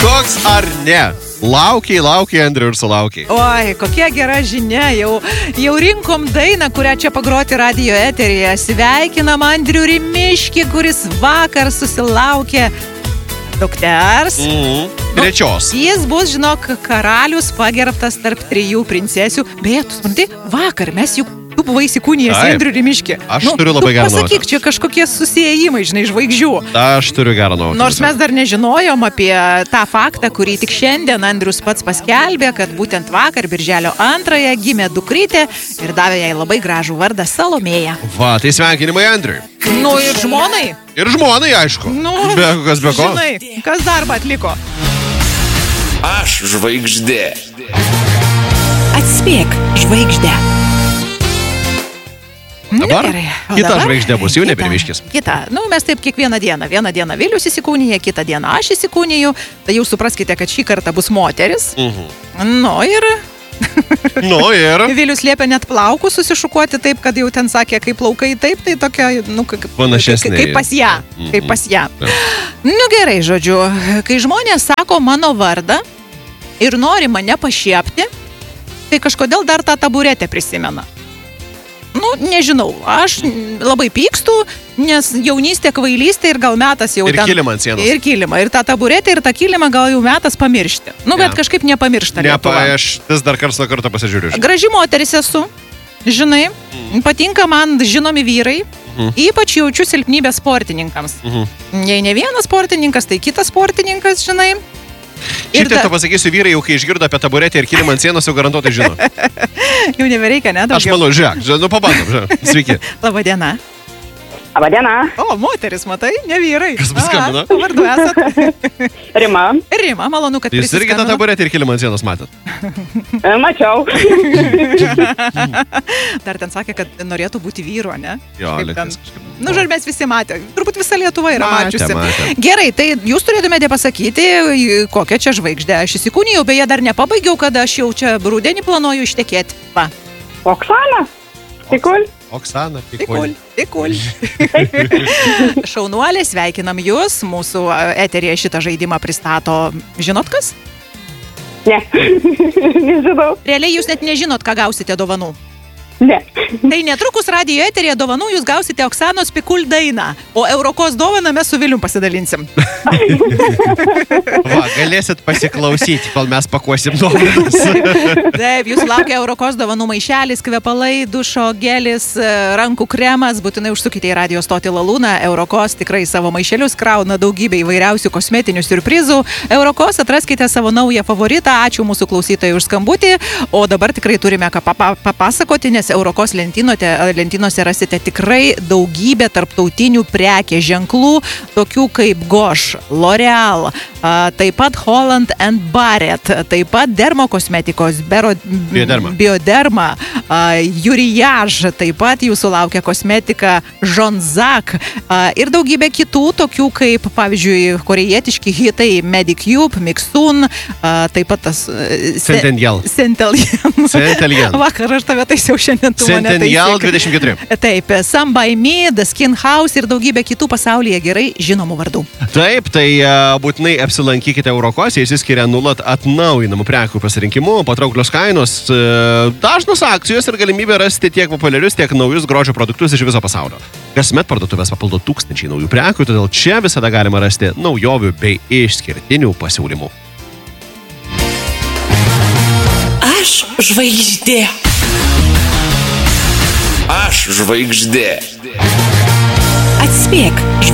Koks ar ne? Laukiai, Andriu, ir sulaukiai. Oi, kokia gera žinia. Jau rinkom dainą, kurią čia pagroti radijo eteryje. Sveikinam Andrių Rimiškį, kuris vakar susilaukė dukters. Trečios. Jis bus, žinok, karalius pagerbtas tarp 3 princesių. Beje, tu supranti, vakar mes juk tu buvai įsikūnijęs į Andrių Rimiškį. Aš turiu labai gerą nuotrauką. Pasakyk, čia kažkokie susijėjimai, žinai, žvaigždžių. Aš turiu gerą nuotrauką. Nors mes dar nežinojom apie tą faktą, kurį tik šiandien Andrius pats paskelbė, kad būtent vakar, birželio 2, gimė dukrytė ir davė jai labai gražų vardą Salomėja. Va, tai sveikinimai Andriui. Nu ir žmonai. Ir žmonai, aišku. Nu, kas be ko? Žinai, kas darbą atliko. Aš žvaigždė. Atspėk, žvaigždė. Dabar Gerai, kita žvaigždė bus, jau nebe Rimiškis. Kita, mes taip kiekvieną dieną. Vieną dieną Vilius įsikūnija, kitą dieną aš įsikūniju. Tai jau supraskite, kad šį kartą bus moteris. Nu ir Vilius liepia net plaukus susišukuoti taip, kad jau ten sakė, kaip plaukai taip, tai tokia, panašesnė. Kaip pas ją. Kaip pas ją. Nu gerai, žodžiu, kai žmonės sako mano vardą ir nori mane pašiepti, tai kažkodėl dar tą taburetę prisimena. Nežinau, aš labai pykstu, nes jaunystė, kvailystė ir gal metas jau ir ten... Ir kilimą ant sienos. Ir kilimą. Ir tą taburetę, ir tą kilimą gal jau metas pamiršti. Bet kažkaip nepamiršta Lietuva. Aš vis dar karts nuo karto pasižiūriu. Graži moteris esu, žinai, patinka man žinomi vyrai, ypač jaučiu silpnybę sportininkams. Jei ne vienas sportininkas, tai kitas sportininkas, žinai. Šitą to pasakysiu, vyrai jau kai išgirdo apie taburetę ir kilimą ant sienos, jau garantuotai žino. Jau nebereikia, ne? Aš manau, žiūrėk, pabandom, žiūrėk. Sveiki. Labadiena. Labadiena. O, moteris, matai, ne vyrai. Kas paskambino? Vardu esat? Rima. Rima, malonu, kad Jūs irgi tą taburetę ir kilimą ant sienos matėt? Mačiau. Dar ten sakė, kad norėtų būti vyru, ne? Jo, ten... žodžiu, mes visi matė. Turbūt visa Lietuva yra mačiusi. Matė. Gerai, tai jūs turėtumėte pasakyti, kokią čia žvaigždę aš įsikūnijau, beje, dar nepabaigiau, kad aš jau čia rudenį planuoju ištekėti. Va. Oksana. Tikul. Oksana, tikul. Šaunuolė, sveikinam jūs. Mūsų eterėje šitą žaidimą pristato, žinot kas? Ne, nežinau. Realiai jūs net nežinot, ką gausite dovanų. Ne. Tai netrukus radijo eterėje dovanų jūs gausite Oksanos Pikul dainą, o Eurokos dovaną mes su Vilium pasidalinsim. Va, galėsit pasiklausyti, kol mes pakuosim dovanas. Taip, jūs laukia Eurokos dovanų maišelis, kvepalai, dušo gelis, rankų kremas, būtinai užsukite į radijo stotį Lalūną. Eurokos tikrai savo maišelius krauna daugybę įvairiausių kosmetinių siurprizų. Eurokos atraskite savo naują favoritą. Ačiū mūsų klausytojai už skambutį. O dabar tikrai turime ką papasakoti, nes Eurokos lentynose rasite tikrai daugybę tarptautinių prekės ženklų, tokių kaip Gosh, L'Oreal, taip pat Holland & Barrett, taip pat dermokosmetikos, Bioderma, Uriage, taip pat jūsų laukia kosmetika Jonzac ir daugybė kitų, tokių kaip, pavyzdžiui, korejietiški hitai Medicube, Mixun, taip pat tas Centennial. Vakar aš tave taisiau šiandien. Centennial 24. Taip, Some by Me, The Skin House ir daugybė kitų pasaulyje gerai žinomų vardų. Taip, tai būtinai apsilankykite Eurokos, jie įsiskiria nuolat atnaujinamų prekių pasirinkimu, patrauklios kainos, dažnos akcijos ir galimybė rasti tiek populiarius, tiek naujus grožio produktus iš viso pasaulio. Kasmet parduotuvės papildo 1000 naujų prekių, todėl čia visada galima rasti naujovių bei išskirtinių pasiūlymų. Aš žvaigždė. Aš žvaigždė. Atspėk.